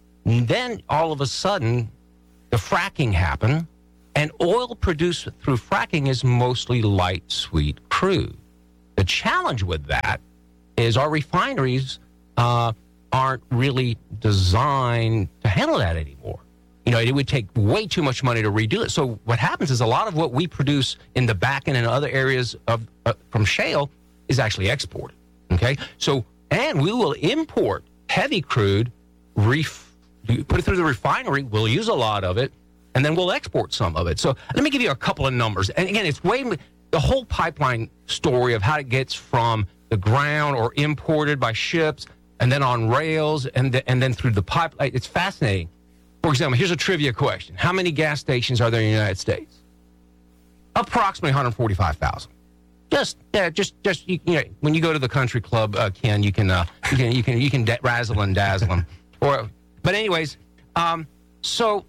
then all of a sudden, the fracking happened, and oil produced through fracking is mostly light sweet crude. The challenge with that is our refineries uh, aren't really designed to handle that anymore. You know, it would take way too much money to redo it. So what happens is a lot of what we produce in the Bakken and other areas of uh, from shale is actually exported. Okay, so and we will import heavy crude, ref, put it through the refinery. We'll use a lot of it, and then we'll export some of it. So let me give you a couple of numbers. And again, it's way the whole pipeline story of how it gets from the ground or imported by ships and then on rails and the, and then through the pipeline. It's fascinating. For example, here's a trivia question. How many gas stations are there in the United States? Approximately one hundred forty-five thousand. Just, yeah, just, just you, you know, when you go to the country club, uh, Ken, you can, uh, you can, you can, you can da- razzle and dazzle them. Or, but anyways, um, so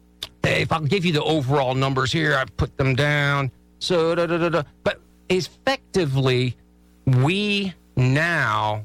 if I'll give you the overall numbers here, I put them down. So, da, da, da, da. But effectively, we now,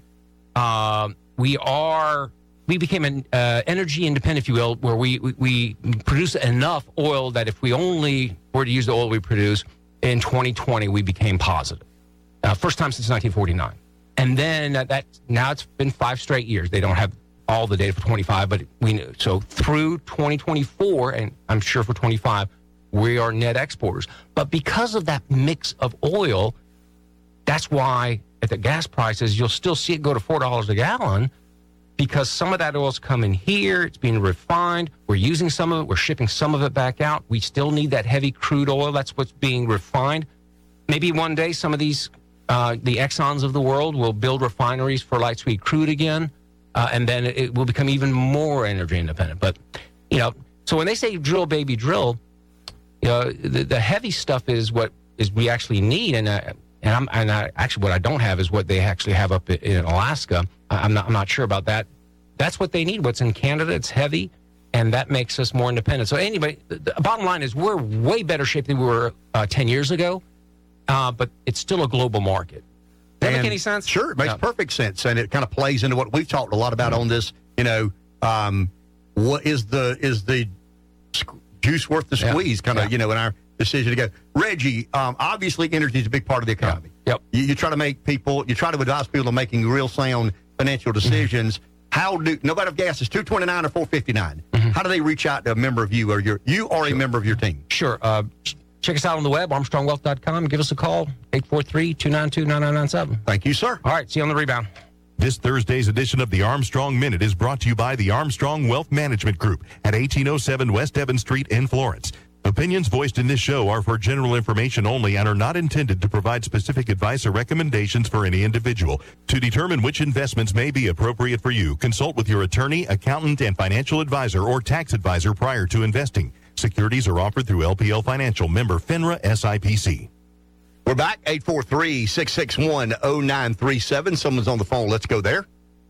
uh, we are, we became an uh, energy independent, if you will, where we, we, we produce enough oil that if we only were to use the oil we produce, in twenty twenty, we became positive. Uh, first time since nineteen forty-nine. And then uh, that now it's been five straight years. They don't have all the data for twenty-five, but we knew. So through twenty twenty-four, and I'm sure for twenty-five, we are net exporters. But because of that mix of oil, that's why at the gas prices, you'll still see it go to four dollars a gallon because some of that oil's coming here. It's being refined. We're using some of it. We're shipping some of it back out. We still need that heavy crude oil. That's what's being refined. Maybe one day some of these, uh, the Exxons of the world will build refineries for light sweet crude again, uh, and then it will become even more energy independent. But, you know, so when they say drill, baby, drill, you know, the, the heavy stuff is what is we actually need. And, uh, and, I'm, and I, actually what I don't have is what they actually have up in Alaska. I'm not, I'm not sure about that. That's what they need. What's in Canada, it's heavy, and that makes us more independent. So anyway, the, the bottom line is we're way better shape than we were uh, ten years ago, uh, but it's still a global market. Does that make any sense? Sure, it makes Yeah. perfect sense, and it kind of plays into what we've talked a lot about on this. You know, um, what is the is the sc- juice worth the Yeah. squeeze? Kind of, Yeah. you know, in our decision to go. Reggie, um, obviously, energy is a big part of the economy. Yep. You, you try to make people, you try to advise people on making real sound financial decisions. Mm-hmm. How do no matter if gas is two twenty nine or four fifty nine? Mm-hmm. How do they reach out to a member of you or your you are sure. a member of your team? Sure. Uh, check us out on the web, armstrong wealth dot com. Give us a call, eight four three, two nine two, nine nine nine seven. Thank you, sir. All right. See you on the rebound. This Thursday's edition of the Armstrong Minute is brought to you by the Armstrong Wealth Management Group at eighteen oh seven West Evans Street in Florence. Opinions voiced in this show are for general information only and are not intended to provide specific advice or recommendations for any individual. To determine which investments may be appropriate for you, consult with your attorney, accountant, and financial advisor or tax advisor prior to investing. Securities are offered through L P L Financial, member FINRA S I P C. We're back, eight four three, six six one, oh nine three seven. Someone's on the phone. Let's go there.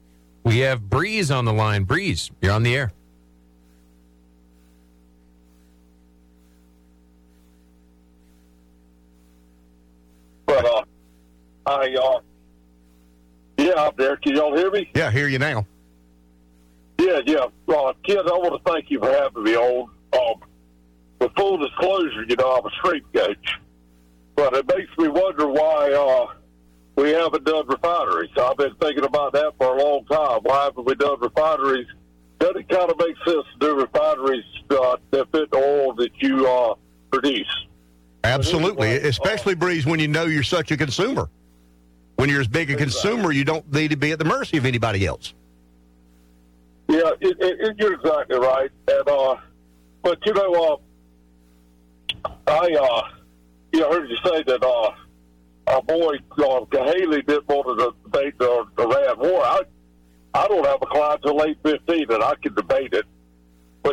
We have Breeze on the line. Breeze, you're on the air. But, uh, I, uh, yeah, out there. Can y'all hear me? Yeah, I hear you now. Yeah, yeah. Uh, Kid, I want to thank you for having me on. Um, with full disclosure, you know, I'm a street coach. But it makes me wonder why uh, we haven't done refineries. I've been thinking about that for a long time. Why haven't we done refineries? Does it kind of make sense to do refineries uh, that fit the oil that you uh, produce? Absolutely, especially, Breeze, when you know you're such a consumer. When you're as big a consumer, you don't need to be at the mercy of anybody else. Yeah, it, it, it, you're exactly right. And uh, but you know, uh, I uh, you know, heard you say that uh, our boy uh, Haley didn't want to debate the, the Iran war. I I don't have a client till eight fifteen, and I can debate it. But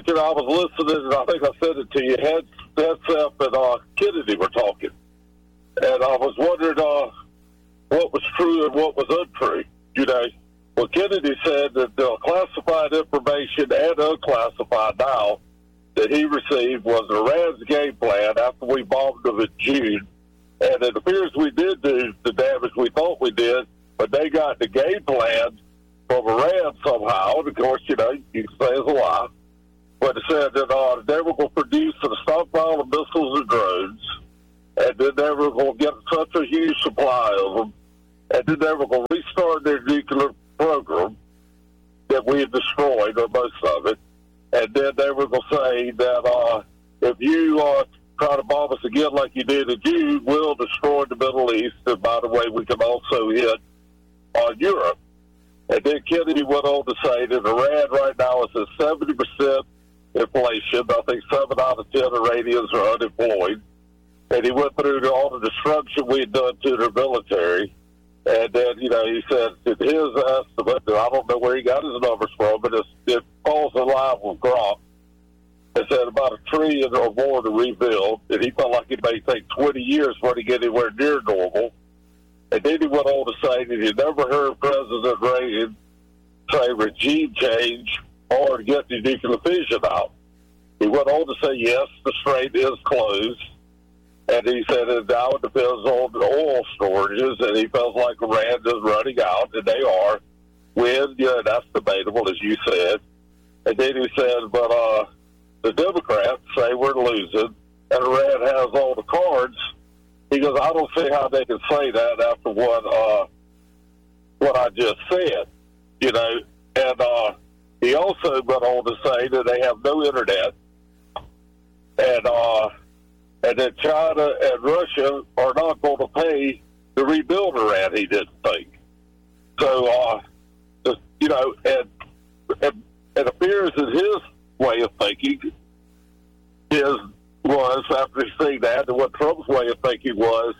you know, I was listening, and I think I said it to you. Heads, Headsep and uh, Kennedy were talking, and I was wondering uh, what was true and what was untrue. You know, well, Kennedy said that the classified information and unclassified now that he received was Iran's game plan after we bombed them in June, and it appears we did do the damage we thought we did, but they got the game plan from Iran somehow. And of course, you know, you can say it's a lie. But it said that uh, they were going to produce a stockpile of missiles and drones, and then they were going to get such a huge supply of them, and then they were going to restart their nuclear program that we had destroyed, or most of it. And then they were going to say that uh, if you uh, try to bomb us again like you did in June, we'll destroy the Middle East. And by the way, we can also hit on Europe. And then Kennedy went on to say that Iran right now is at seventy percent inflation. I think seven out of ten Iranians are unemployed. And he went through all the destruction we had done to their military. And then, you know, he said that his estimate, and I don't know where he got his numbers from, but it's, it falls in line with Grok. It said about a trillion or more to rebuild, and he felt like it may take twenty years for it to get anywhere near normal. And then he went on to say that he never heard President Reagan say regime change or get the nuclear fission out. He went on to say, yes, the strait is closed. And he said it now it depends on the oil storages, and he feels like Iran is running out, and they are. When, yeah, that's debatable, as you said. And then he said, but uh, the Democrats say we're losing, and Iran has all the cards. He goes, I don't see how they can say that after what uh, what I just said, you know. And uh, he also went on to say that they have no internet, and uh, and that China and Russia are not going to pay to rebuild Iran, he didn't think. So, uh, just, you know, and, and it appears that his way of thinking is was, after seeing that, and what Trump's way of thinking was,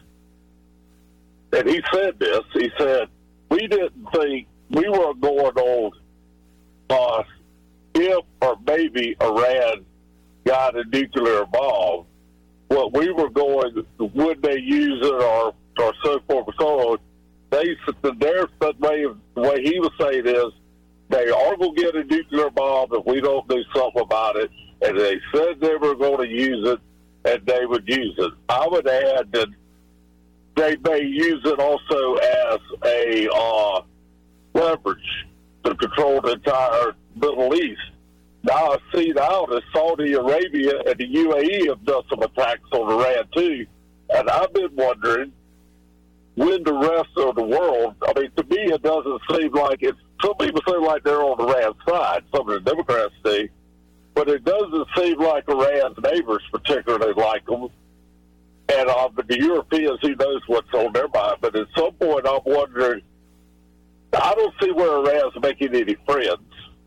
and he said this, he said, we didn't think, we weren't going on uh, if or maybe Iran got a nuclear bomb. What we were going, would they use it or or so forth and so on. They, their way, the way he was saying is, they are going to get a nuclear bomb if we don't do something about it. And they said they were going to use it, and they would use it. I would add that they may use it also as a uh, leverage to control the entire Middle East. Now I see now that Saudi Arabia and the U A E have done some attacks on Iran too, and I've been wondering when the rest of the world, I mean, to me it doesn't seem like it's, some people seem like they're on Iran's side, some of the Democrats do, but it doesn't seem like Iran's neighbors particularly like them. And uh, but the Europeans, who knows what's on their mind, but at some point I'm wondering, I don't see where Iran's making any friends.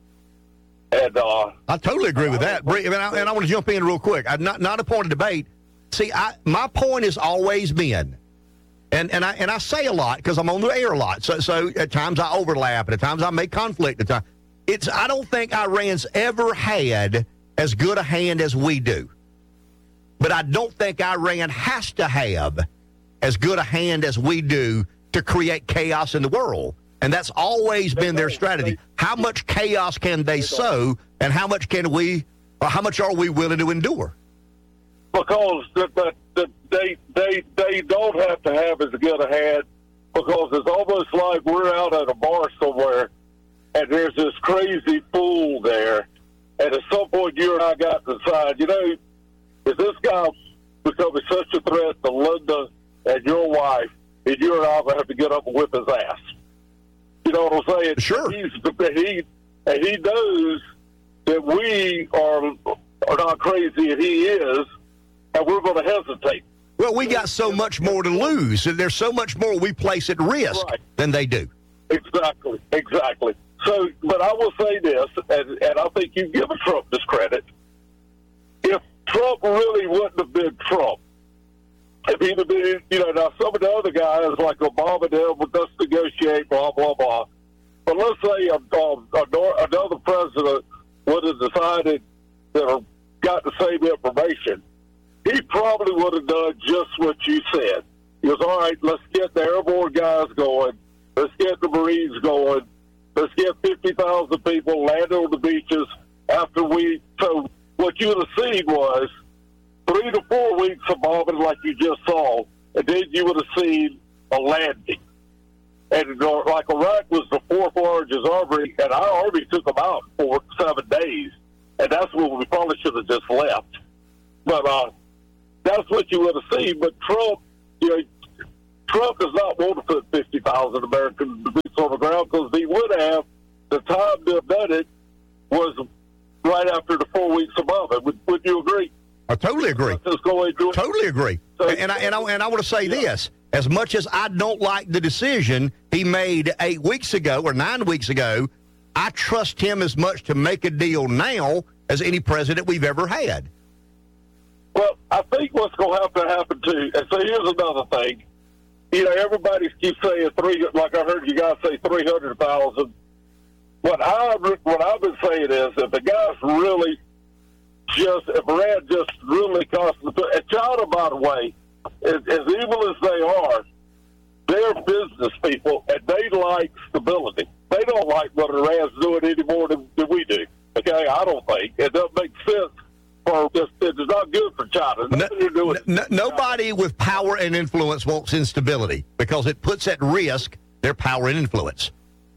And uh, I totally agree with that. And I, and I want to jump in real quick. I'm not, not a point of debate. See, I, my point has always been, and, and, I, and I say a lot because I'm on the air a lot, so, so at times I overlap, and at times I make conflict. At times. It's, I don't think Iran's ever had as good a hand as we do. But I don't think Iran has to have as good a hand as we do to create chaos in the world. And that's always been their strategy. How much chaos can they sow, and how much can we, or how much are we willing to endure? Because the, the, the, they they they don't have to have as good a hand, because it's almost like we're out at a bar somewhere, and there's this crazy fool there, and at some point you and I got to decide, you know, is this guy becoming such a threat to Linda and your wife, and you and I are going to have to get up and whip his ass? You know what I'm saying? Sure. He's, he, and he knows that we are, are not crazy, and he is, and we're going to hesitate. Well, we got so much more to lose, and there's so much more we place at risk right. than they do. Exactly, exactly. So, but I will say this, and, and I think you've given Trump this credit. If Trump really wouldn't have been Trump, if he'd have been, you know, now some of the other guys like Obama did, well, let's negotiate, blah, blah, blah. But let's say um, um, another president would have decided that have got the same information, he probably would have done just what you said. He goes, all right, let's get the airborne guys going. Let's get the Marines going. Let's get fifty thousand people landing on the beaches after we. So what you would have seen was three to four weeks of bombing like you just saw, and then you would have seen a landing. And like Iraq was the fourth largest army, and our army took about four, seven days. And that's when we probably should have just left. But uh, that's what you would have seen. But Trump, you know, Trump does not want to put fifty thousand American boots on the ground because he would have. The time to have done it was right after the four weeks of bombing. Would, would you agree? I totally agree. Totally agree. So, and I and I and I want to say yeah. this: as much as I don't like the decision he made eight weeks ago or nine weeks ago, I trust him as much to make a deal now as any president we've ever had. Well, I think what's going to have to happen too. And so here's another thing. You know, everybody keeps saying three. Like I heard you guys say three hundred thousand. What I what I've been saying is, if the guys really just if Iran just really constitute, and China, by the way, as, as evil as they are, they're business people and they like stability. They don't like what Iran's doing any more than, than we do. Okay, I don't think it doesn't make sense. For just, it's not good for China. No, doing no, nobody with power and influence wants instability because it puts at risk their power and influence.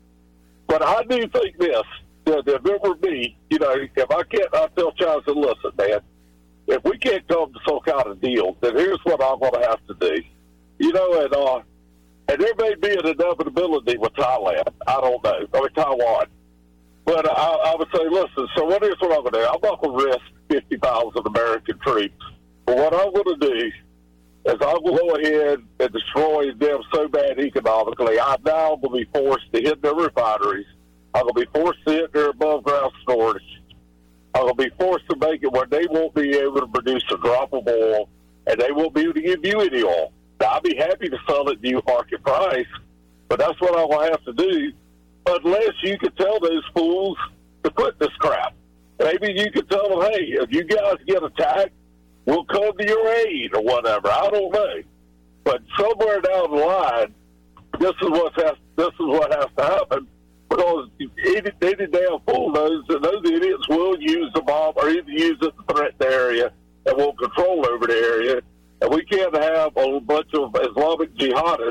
But I do think this, that if it were me, you know, if I can't, I tell China, I said, listen, man, if we can't come to some kind of deal, then here's what I'm going to have to do. You know, and, uh, and there may be an inevitability with Thailand. I don't know. I mean, Taiwan. But I, I would say, listen, so what is what I'm going to do? I'm not going to risk fifty thousand American troops. But what I'm going to do is I will go ahead and destroy them so bad economically. I'm now going to be forced to hit their refineries. I'm going to be forced to hit their above-ground storage. I'm going to be forced to make it where they won't be able to produce a drop of oil, and they won't be able to give you any oil. Now, I'll be happy to sell it to you market price, but that's what I'm going to have to do unless you can tell those fools to quit this crap. Maybe you could tell them, hey, if you guys get attacked, we'll come to your aid or whatever. I don't know. But somewhere down the line, this is what has, this is what has to happen because any, any damn fool knows that those idiots will use the bomb or either use it to threaten the area and won't control over the area. And we can't have a bunch of Islamic jihadists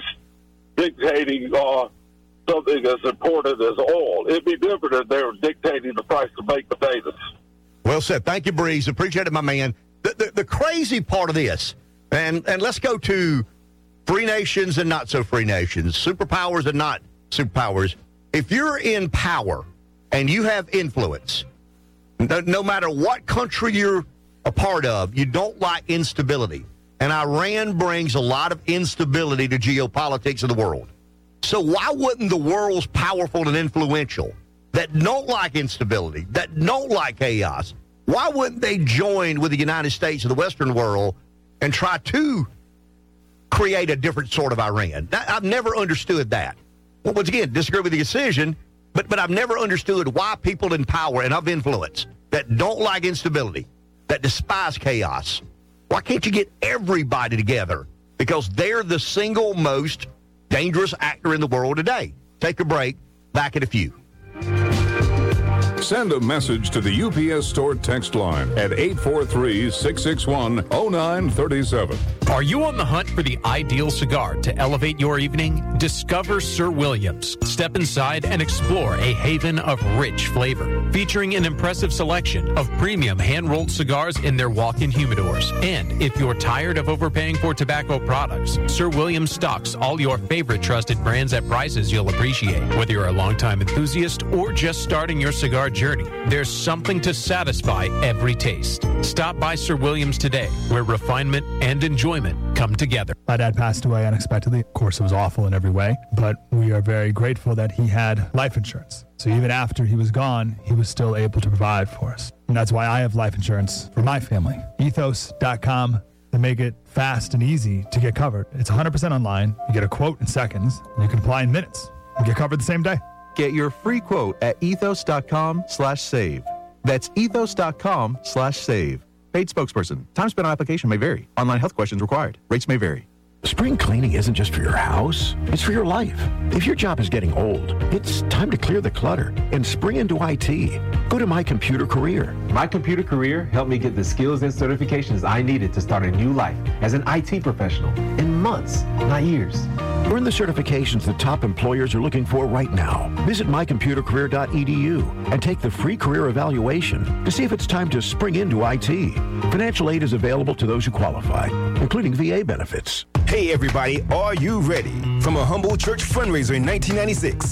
dictating uh, something as important as oil. It'd be different if they were dictating the price of baked potatoes. Well said. Thank you, Breeze. Appreciate it, my man. The, the, the crazy part of this, and, and let's go to free nations and not so free nations, superpowers and not superpowers. If you're in power and you have influence, no, no matter what country you're a part of, you don't like instability. And Iran brings a lot of instability to geopolitics of the world. So why wouldn't the world's powerful and influential that don't like instability, that don't like chaos, why wouldn't they join with the United States and the Western world and try to create a different sort of Iran? I've never understood that. Well, once again, disagree with the decision, but, but I've never understood why people in power and of influence that don't like instability, that despise chaos, why can't you get everybody together? Because they're the single most dangerous actor in the world today. Take a break. Back in a few. Send a message to the U P S Store text line at eight four three, six six one, oh nine three seven. Are you on the hunt for the ideal cigar to elevate your evening? Discover Sir Williams. Step inside and explore a haven of rich flavor, featuring an impressive selection of premium hand-rolled cigars in their walk-in humidors. And if you're tired of overpaying for tobacco products, Sir Williams stocks all your favorite trusted brands at prices you'll appreciate. Whether you're a longtime enthusiast or just starting your cigar journey, there's something to satisfy every taste. Stop by Sir Williams today, where refinement and enjoyment come together. My dad passed away unexpectedly. Of course, it was awful in every way, but we are very grateful that he had life insurance. So even after he was gone, he was still able to provide for us. And that's why I have life insurance for my family. ethos dot com. They make it fast and easy to get covered. It's one hundred percent online. You get a quote in seconds. And you can apply in minutes. You get covered the same day. Get your free quote at ethos dot com slash save. That's ethos.com slash save. Paid spokesperson. Time spent on application may vary. Online health questions required. Rates may vary. Spring cleaning isn't just for your house, it's for your life. If your job is getting old, it's time to clear the clutter and spring into I T. Go to My Computer Career. My Computer Career helped me get the skills and certifications I needed to start a new life as an I T professional in months, not years. Earn the certifications the top employers are looking for right now. Visit my computer career dot e d u and take the free career evaluation to see if it's time to spring into I T. Financial aid is available to those who qualify, including V A benefits. Hey everybody, are you ready? From a humble church fundraiser in nineteen ninety-six